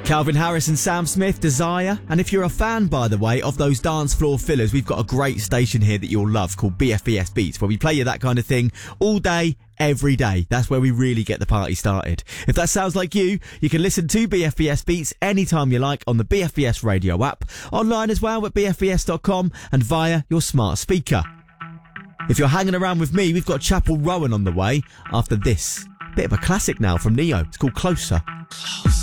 Calvin Harris and Sam Smith, Desire. And if you're a fan, by the way, of those dance floor fillers, we've got a great station here that you'll love called BFBS Beats, where we play you that kind of thing all day, every day. That's where we really get the party started. If that sounds like you can listen to BFBS Beats anytime you like on the BFBS radio app, online as well at bfbs.com and via your smart speaker. If you're hanging around with me, we've got Chapel Rowan on the way after this. Bit of a classic now from Neo. It's called Closer.